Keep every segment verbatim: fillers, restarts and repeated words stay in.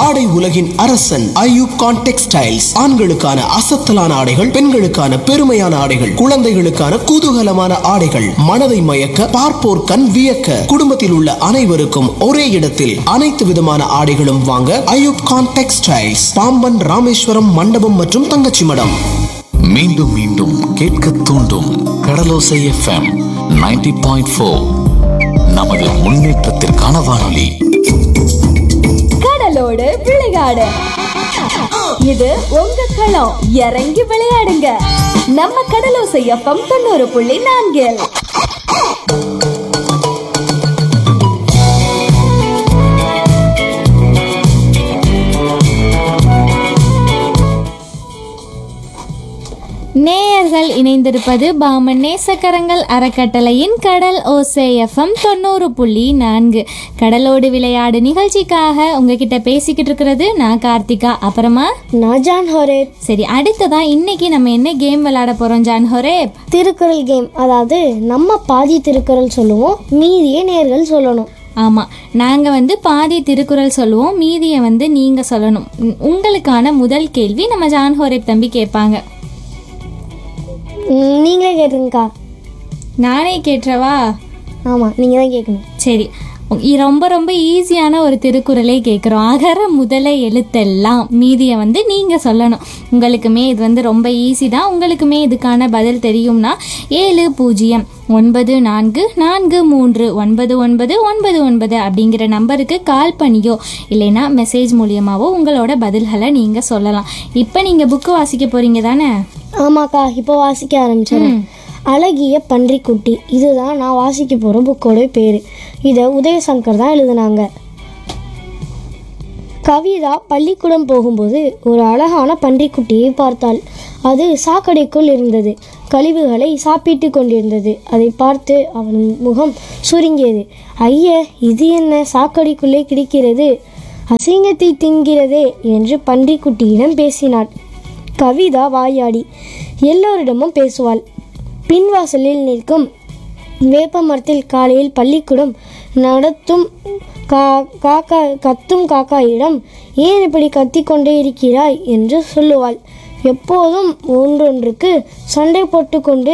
ஆடை உலகின் அரசன் ஐயூப் கான் டெக்ஸ்டைல்ஸ். ஆண்களுக்கான அசத்தலான ஆடைகள், பெண்களுக்கான பெருமையான ஆடைகள், குழந்தைகளுக்கான குதூகலமான ஆடைகள், மனதை மயக்க பார்ப்போர் கண் வியக்க, குடும்பத்தில் உள்ள அனைவருக்கும் ஒரே இடத்தில் அனைத்து விதமான ஆடைகளும் வாங்க ஐயூப் கான் டெக்ஸ்டைல்ஸ், பாம்பன் ராமேஸ்வரம் மண்டபம் மற்றும் தங்கச்சி மடம். மீண்டும் மீண்டும் கேட்க தூண்டும் கடலோசை எஃப்எம் நைன்டி பாயிண்ட் ஃபோர். நமது முன்னேற்றத்திற்கான வானொலி. கடலோடு விளையாடு, இது உங்க களம். இறங்கி விளையாடுங்க, நம்ம கடலோசை எஃப்எம் தொண்ணூறு புள்ளி நான்கில். நேயர்கள் இணைந்திருப்பது பாமன் நேசக்கரங்கள் அறக்கட்டளையின் கடல் ஓசை எஃப்எம் தொண்ணூறு புள்ளி நான்கு. கடலோடு விளையாடு நிகழ்ச்சிக்காக உங்ககிட்ட பேசிக்கிட்டு இருக்கிறது நான் கார்த்திகா, அப்புறமா நான் ஜான் ஹோரேப். சரி, அடுத்ததா இன்னைக்கு நம்ம என்ன கேம் விளையாட போறோம் ஜான் ஹோரேப்? திருக்குறள் கேம். அதாவது நம்ம பாதி திருக்குறள் சொல்லுவோம், மீதியே நேர்கள் சொல்லணும். ஆமாம், நாங்கள் வந்து பாதி திருக்குறள் சொல்லுவோம், மீதியை வந்து நீங்கள் சொல்லணும். உங்களுக்கான முதல் கேள்வி நம்ம ஜான் ஹோரேப் தம்பி கேட்பாங்க. நீங்களே கேட்டுருங்கக்கா. நானே கேட்டுறவா? ஆமாம், நீங்கள் தான் கேட்கணும். சரி, ரொம்ப ரொம்ப ஈஸியான ஒரு திருக்குறளே கேட்குறோம். அகர முதல எழுத்தெல்லாம், மீதியை வந்து நீங்கள் சொல்லணும். உங்களுக்குமே இது வந்து ரொம்ப ஈஸி தான். உங்களுக்குமே இதுக்கான பதில் தெரியும்னா ஏழு பூஜ்ஜியம் ஒன்பது நான்கு நான்கு மூன்று ஒன்பது ஒன்பது ஒன்பது ஒன்பது அப்படிங்கிற நம்பருக்கு கால் பண்ணியோ இல்லைன்னா மெசேஜ் மூலியமாவோ உங்களோட பதில்களை நீங்கள் சொல்லலாம். இப்போ நீங்கள் புக்கு வாசிக்க போகிறீங்க தானே? ஆமாக்கா, இப்போ வாசிக்க ஆரம்பிச்சிடறேன். அழகிய பன்றிக்குட்டி, இதுதான் நான் வாசிக்க போகிற புக்கோட பேர். இதை உதயசங்கர் தான் எழுதினாங்க. கவிதா பள்ளிக்கூடம் போகும்போது ஒரு அழகான பன்றிக்குட்டியை பார்த்தாள். அது சாக்கடைக்குள் இருந்தது. கழிவுகளை சாப்பிட்டு கொண்டிருந்தது. அதை பார்த்து அவன் முகம் சுருங்கியது. ஐய, இது என்ன சாக்கடைக்குள்ளே கிடைக்கிறது? அசிங்கத்தை தின்கிறதே என்று பன்றிக்குட்டியிடம் பேசினாள். கவிதா வாயாடி எல்லோரிடமும் பேசுவாள். பின்வாசலில் நிற்கும் வேப்ப மரத்தில் காலையில் பள்ளிக்கூடம் நடத்தும் கா காக்கா கத்தும் காக்காயிடம் ஏன் இப்படி கத்திக்கொண்டே இருக்கிறாய் என்று சொல்லுவாள். எப்போதும் ஒன்றொன்றுக்கு சண்டை போட்டுக்கொண்டு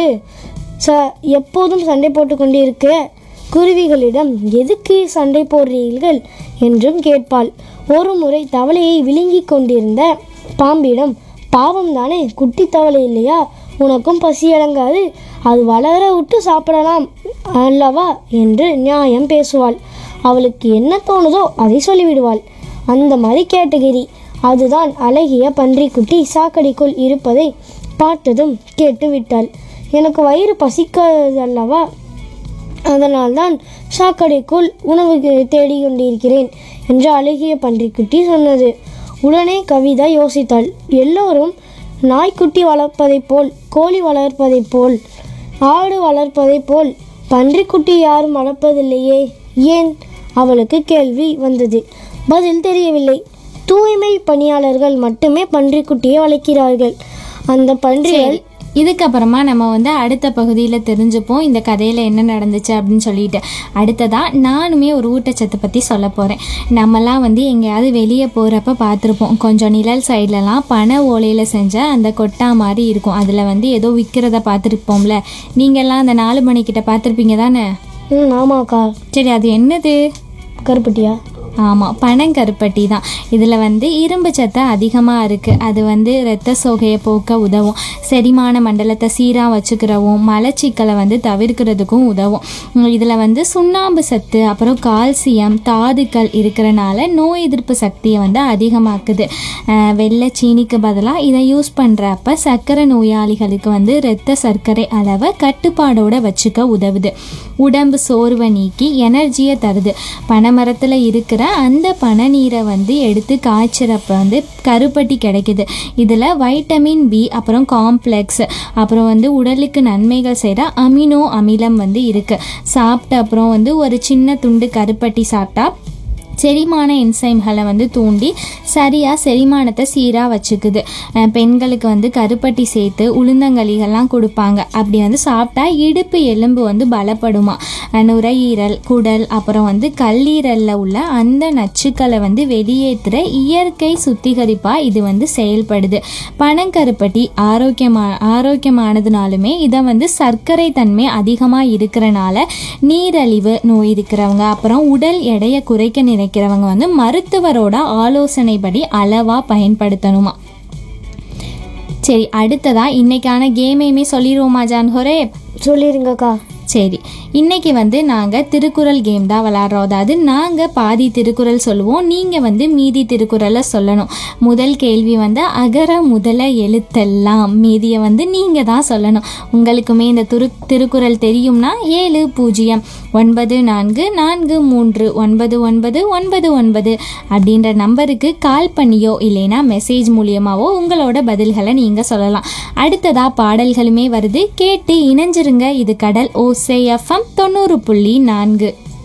ச எப்போதும் சண்டை போட்டுக்கொண்டு இருக்க குருவிகளிடம் எதுக்கு சண்டை போடுறீர்கள் என்றும் கேட்பாள். ஒரு முறை தவளையை விழுங்கி கொண்டிருந்த பாம்பிடம், பாவம் தானே, குட்டி தவளை இல்லையா, உனக்கும் பசி அடங்காது, அது வளர விட்டு சாப்பிடலாம் அல்லவா என்று நியாயம் பேசுவாள். அவளுக்கு என்ன தோணுதோ அதை சொல்லிவிடுவாள். அந்த மாதிரி கேட்டகிரி. அதுதான் அழகிய பன்றிக்குட்டி சாக்கடைக்குள் இருப்பதை பார்த்ததும் கேட்டு விட்டாள். எனக்கு வயிறு பசிக்காதல்லவா, அதனால்தான் சாக்கடைக்குள் உணவு தேடி கொண்டிருக்கிறேன் என்று அழகிய பன்றிக்குட்டி சொன்னது. உடனே கவிதா யோசித்தாள். எல்லோரும் நாய்க்குட்டி வளர்ப்பதைப் போல், கோழி வளர்ப்பதைப் போல், ஆடு வளர்ப்பதைப் போல் பன்றிக்குட்டி யாரும் வளர்ப்பதில்லையே, ஏன்? அவளுக்கு கேள்வி வந்தது. பதில் தெரியவில்லை. தூய்மை பணியாளர்கள் மட்டுமே பன்றிக்குட்டியை வளர்க்கிறார்கள். அந்த பன்றிகள். இதுக்கப்புறமா நம்ம வந்து அடுத்த பகுதியில் தெரிஞ்சுப்போம் இந்த கதையில் என்ன நடந்துச்சு அப்படின்னு சொல்லிட்டு. அடுத்ததாக நானுமே ஒரு ஊட்டச்சத்தை பற்றி சொல்ல போகிறேன். நம்மலாம் வந்து எங்கேயாவது வெளியே போகிறப்ப பார்த்துருப்போம், கொஞ்சம் நிழல் சைட்லலாம் பனை ஓலையில் செஞ்ச அந்த கொட்டா மாதிரி இருக்கும். அதில் வந்து ஏதோ விற்கிறத பார்த்துருப்போம்ல. நீங்கள்லாம் அந்த நாலு மணிக்கிட்ட பார்த்துருப்பீங்க தானே? ம், ஆமாக்கா. சரி, அது என்னது? கருப்பட்டியா? ஆமாம், பனங்கருப்பட்டி தான். இதில் வந்து இரும்பு சத்து அதிகமாக இருக்குது. அது வந்து இரத்த சோகையை போக்க உதவும், செரிமான மண்டலத்தை சீராக வச்சுக்கிறவும், மலச்சிக்கலை வந்து தவிர்க்கிறதுக்கும் உதவும். இதில் வந்து சுண்ணாம்பு சத்து, அப்புறம் கால்சியம், தாதுக்கள் இருக்கிறனால நோய் எதிர்ப்பு சக்தியை வந்து அதிகமாக்குது. வெள்ளை சீனிக்கு பதிலாக இதை யூஸ் பண்ணுறப்ப சர்க்கரை நோயாளிகளுக்கு வந்து இரத்த சர்க்கரை அளவை கட்டுப்பாடோடு வச்சுக்க உதவுது. உடம்பு சோர்வை நீக்கி எனர்ஜியை தருது. பனைமரத்தில் இருக்கிற அந்த பனை நீரை வந்து எடுத்து காய்ச்சறப்ப வந்து கருப்பட்டி கிடைக்குது. இதில் வைட்டமின் பி, அப்புறம் காம்ப்ளெக்ஸ், அப்புறம் வந்து உடலுக்கு நன்மைகள் செய்கிற அமினோ அமிலம் வந்து இருக்குது. சாப்பிட்ட அப்புறம் வந்து ஒரு சின்ன துண்டு கருப்பட்டி சாப்பிட்டா செரிமான என்சைம்களை வந்து தூண்டி சரியாக செரிமானத்தை சீராக வச்சுக்குது. அஹ் பெண்களுக்கு வந்து கருப்பட்டி சேர்த்து உளுந்தங்களிகள்லாம் கொடுப்பாங்க. அப்படி வந்து சாப்பிட்டா இடுப்பு எலும்பு வந்து பலப்படுமா. அஹ் நுரையீரல், குடல், அப்புறம் வந்து கல்லீரலில் உள்ள அந்த நச்சுக்களை வந்து வெளியேற்றுற இயற்கை சுத்திகரிப்பாக இது வந்து செயல்படுது. பனங்கருப்பட்டி ஆரோக்கியமா ஆரோக்கியமானதுனாலுமே இதை வந்து சர்க்கரை தன்மை அதிகமாக இருக்கிறனால நீரழிவு நோய் இருக்கிறவங்க, அப்புறம் உடல் எடையை குறைக்க நினைக்கிறவங்க வந்து மருத்துவரோட ஆலோசனைப்படி அளவா பயன்படுத்தணுமா. சரி, அடுத்ததா இன்னைக்கான கேமையுமே சொல்லிடுவோமா ஜான்ஹோரே? சொல்லிருங்கக்கா. சரி, இன்னைக்கு வந்து நாங்கள் திருக்குறள் கேம் தான் விளாட்றோம். அதாவது நாங்கள் பாதி திருக்குறள் சொல்லுவோம், நீங்கள் வந்து மீதி திருக்குறளை சொல்லணும். முதல் கேள்வி வந்து அகர முதல எழுத்தெல்லாம், மீதியை வந்து நீங்கள் தான் சொல்லணும். உங்களுக்குமே இந்த திரு திருக்குறள் தெரியும்னா ஏழு பூஜ்ஜியம் ஒன்பது நான்கு நான்கு மூன்று ஒன்பது ஒன்பது ஒன்பது ஒன்பது அப்படின்ற நம்பருக்கு கால் பண்ணியோ இல்லைன்னா மெசேஜ் மூலியமாவோ உங்களோட பதில்களை நீங்கள் சொல்லலாம். அடுத்ததாக பாடல்களுமே வருது, கேட்டு இணைஞ்சிருங்க. இது கடல் ஓசை எஃப்எம் தொண்ணூறு புள்ளி நான்கு.